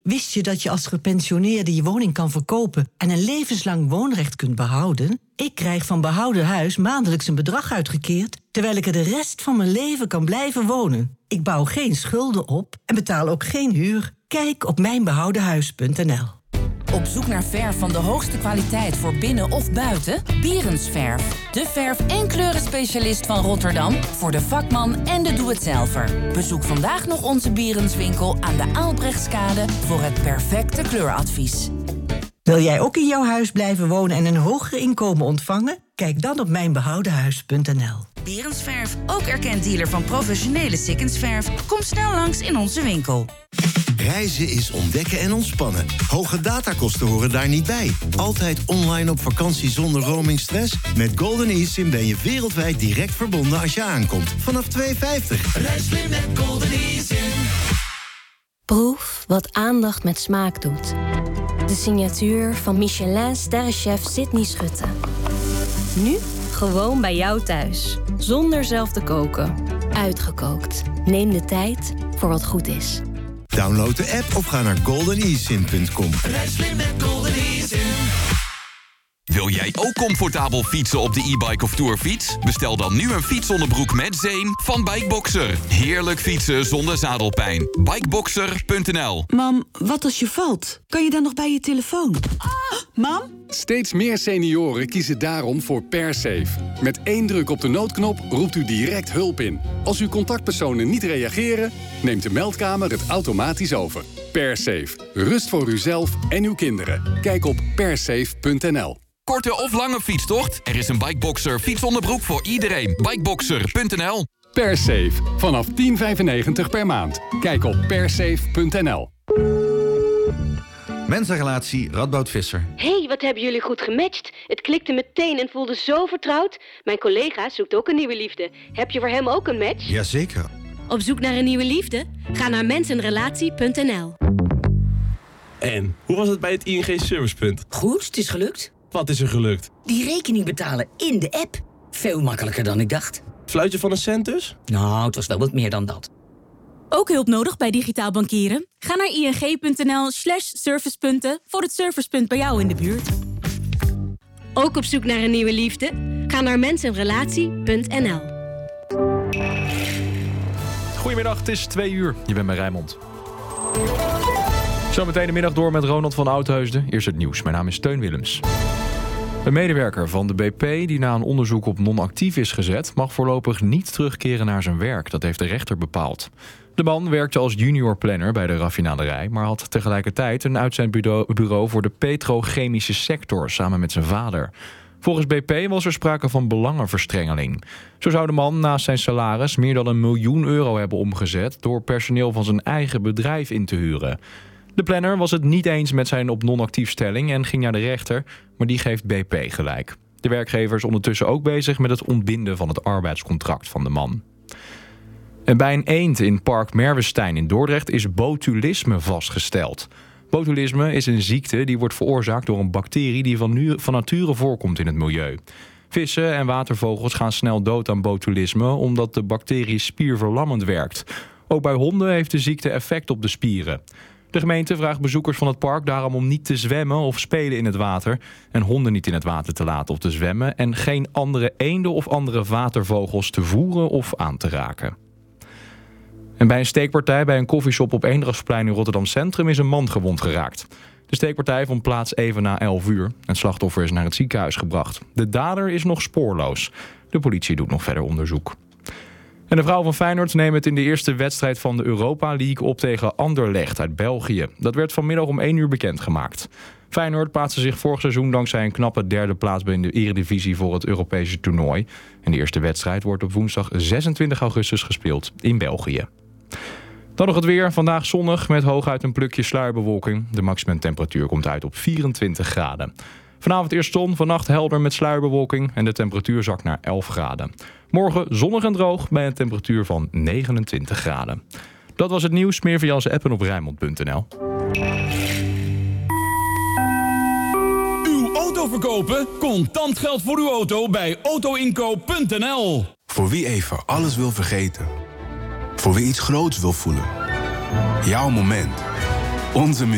Wist je dat je als gepensioneerde je woning kan verkopen en een levenslang woonrecht kunt behouden? Ik krijg van Behouden Huis maandelijks een bedrag uitgekeerd, terwijl ik er de rest van mijn leven kan blijven wonen. Ik bouw geen schulden op en betaal ook geen huur. Kijk op mijnbehoudenhuis.nl. Op zoek naar verf van de hoogste kwaliteit voor binnen of buiten? Bierensverf. De verf- en kleurenspecialist van Rotterdam voor de vakman en de doe-het-zelver. Bezoek vandaag nog onze Bierenswinkel aan de Aalbrechtskade voor het perfecte kleuradvies. Wil jij ook in jouw huis blijven wonen en een hoger inkomen ontvangen? Kijk dan op mijnbehoudenhuis.nl. Bierensverf, ook erkend dealer van professionele Sikkensverf. Kom snel langs in onze winkel. Reizen is ontdekken en ontspannen. Hoge datakosten horen daar niet bij. Altijd online op vakantie zonder roamingstress? Met Golden eSIM ben je wereldwijd direct verbonden als je aankomt. Vanaf $2,50. Reis slim met Golden eSIM. Proef wat aandacht met smaak doet. De signatuur van Michelin-sterrenchef Sydney Schutte. Nu gewoon bij jou thuis. Zonder zelf te koken. Uitgekookt. Neem de tijd voor wat goed is. Download de app of ga naar goldenesim.com. Reis slim met Golden eSIM. Wil jij ook comfortabel fietsen op de e-bike of tourfiets? Bestel dan nu een fietsonderbroek met zeem van Bikeboxer. Heerlijk fietsen zonder zadelpijn. Bikeboxer.nl. Mam, wat als je valt? Kan je dan nog bij je telefoon? Mam? Steeds meer senioren kiezen daarom voor PerSafe. Met 1 druk op de noodknop roept u direct hulp in. Als uw contactpersonen niet reageren, neemt de meldkamer het automatisch over. PerSafe. Rust voor uzelf en uw kinderen. Kijk op persafe.nl. Korte of lange fietstocht? Er is een Bikeboxer fietsonderbroek voor iedereen. Bikeboxer.nl. PerSafe. Vanaf $10,95 per maand. Kijk op persafe.nl. Mensenrelatie Radboud Visser. Hey, wat hebben jullie goed gematcht. Het klikte meteen en voelde zo vertrouwd. Mijn collega zoekt ook een nieuwe liefde. Heb je voor hem ook een match? Jazeker. Op zoek naar een nieuwe liefde? Ga naar mensenrelatie.nl. En, hoe was het bij het ING Servicepunt? Goed, het is gelukt. Wat is er gelukt? Die rekening betalen in de app. Veel makkelijker dan ik dacht. Fluitje van een cent dus? Nou, het was wel wat meer dan dat. Ook hulp nodig bij digitaal bankieren? Ga naar ing.nl/servicepunten voor het servicepunt bij jou in de buurt. Ook op zoek naar een nieuwe liefde? Ga naar mensenrelatie.nl. Goedemiddag, het is 2 uur. Je bent bij Rijnmond. Zometeen de middag door met Ronald van Oudheusden. Eerst het nieuws. Mijn naam is Teun Willems. Een medewerker van de BP die na een onderzoek op non-actief is gezet, mag voorlopig niet terugkeren naar zijn werk. Dat heeft de rechter bepaald. De man werkte als junior planner bij de raffinaderij, maar had tegelijkertijd een uitzendbureau voor de petrochemische sector samen met zijn vader. Volgens BP was er sprake van belangenverstrengeling. Zo zou de man naast zijn salaris meer dan €1 miljoen hebben omgezet door personeel van zijn eigen bedrijf in te huren. De planner was het niet eens met zijn op non-actief stelling en ging naar de rechter, maar die geeft BP gelijk. De werkgever is ondertussen ook bezig met het ontbinden van het arbeidscontract van de man. En bij een eend in Park Merwestijn in Dordrecht is botulisme vastgesteld. Botulisme is een ziekte die wordt veroorzaakt door een bacterie die van nature voorkomt in het milieu. Vissen en watervogels gaan snel dood aan botulisme omdat de bacterie spierverlammend werkt. Ook bij honden heeft de ziekte effect op de spieren. De gemeente vraagt bezoekers van het park daarom om niet te zwemmen of spelen in het water en honden niet in het water te laten of te zwemmen en geen andere eenden of andere watervogels te voeren of aan te raken. En bij een steekpartij bij een koffieshop op Eendrachtsplein in Rotterdam Centrum is een man gewond geraakt. De steekpartij vond plaats even na 11 uur. Het slachtoffer is naar het ziekenhuis gebracht. De dader is nog spoorloos. De politie doet nog verder onderzoek. En de vrouwen van Feyenoord nemen het in de eerste wedstrijd van de Europa League op tegen Anderlecht uit België. Dat werd vanmiddag om 1 uur bekendgemaakt. Feyenoord plaatste zich vorig seizoen dankzij een knappe 3e plaats in de Eredivisie voor het Europese toernooi. En de eerste wedstrijd wordt op woensdag 26 augustus gespeeld in België. Dan nog het weer. Vandaag zonnig met hooguit een plukje sluierbewolking. De maximumtemperatuur komt uit op 24 graden. Vanavond eerst zon, vannacht helder met sluierbewolking en de temperatuur zakt naar 11 graden. Morgen zonnig en droog bij een temperatuur van 29 graden. Dat was het nieuws. Meer via onze app en op Rijnmond.nl. Uw auto verkopen? Contant geld voor uw auto bij autoinkoop.nl. Voor wie even alles wil vergeten. Voor wie iets groots wil voelen. Jouw moment. Onze muziek.